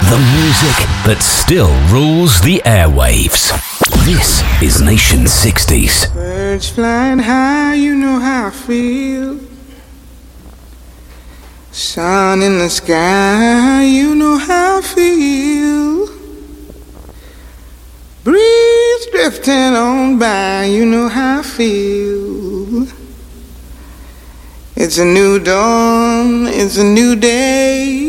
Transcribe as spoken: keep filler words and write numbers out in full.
The music that still rules the airwaves. This is Nation sixties. Birds flying high, you know how I feel. Sun in the sky, you know how I feel. Breeze drifting on by, you know how I feel. It's a new dawn, it's a new day.